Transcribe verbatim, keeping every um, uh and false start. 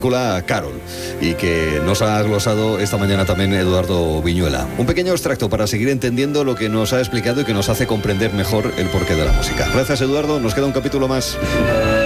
Carol, y que nos ha glosado esta mañana también Eduardo Viñuela. Un pequeño extracto para seguir entendiendo lo que nos ha explicado y que nos hace comprender mejor el porqué de la música. Gracias, Eduardo, nos queda un capítulo más.